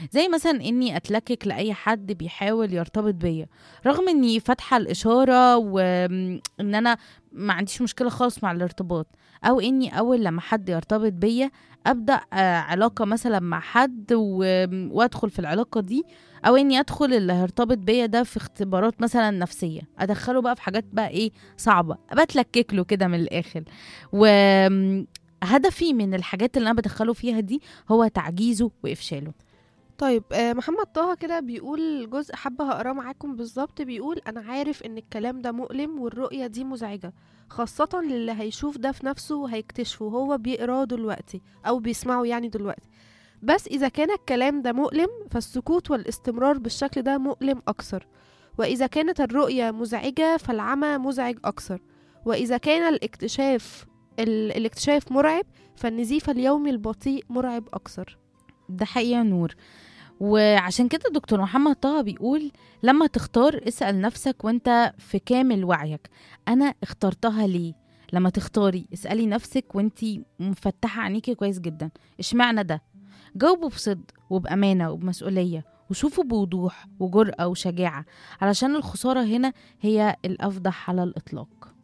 زي مثلا اني اتلكك لاي حد بيحاول يرتبط بيا، رغم اني فاتحه الاشاره وان انا ما عنديش مشكله خالص مع الارتباط. او اني اول لما حد يرتبط بيا ابدا علاقه مثلا مع حد وادخل في العلاقه دي. او اني ادخل اللي هيرتبط بيا ده في اختبارات مثلا نفسيه، ادخله بقى في حاجات بقى ايه صعبه، بتلكك له كده من الاخر. و هدفي من الحاجات اللي انا بدخله فيها دي هو تعجيزه وافشاله. طيب محمد طه كده بيقول جزء حابة هقراه معاكم بالظبط. بيقول: أنا عارف إن الكلام ده مؤلم والرؤية دي مزعجة، خاصة للي هيشوف ده في نفسه وهيكتشفه هو بيقراه دلوقتي أو بيسمعه يعني دلوقتي. بس إذا كان الكلام ده مؤلم فالسكوت والاستمرار بالشكل ده مؤلم أكثر، وإذا كانت الرؤية مزعجة فالعمى مزعج أكثر، وإذا كان الاكتشاف مرعب فالنزيف اليومي البطيء مرعب أكثر. ده حقيقة نور. وعشان كده دكتور محمد طه بيقول: لما تختار اسأل نفسك وانت في كامل وعيك، انا اخترتها ليه؟ لما تختاري اسألي نفسك وانت مفتحة عينيكي كويس جدا، اشمعنى ده؟ جاوبوا بصدق وبأمانة وبمسؤولية، وشوفوا بوضوح وجرأة وشجاعة، علشان الخسارة هنا هي الأفضح على الإطلاق.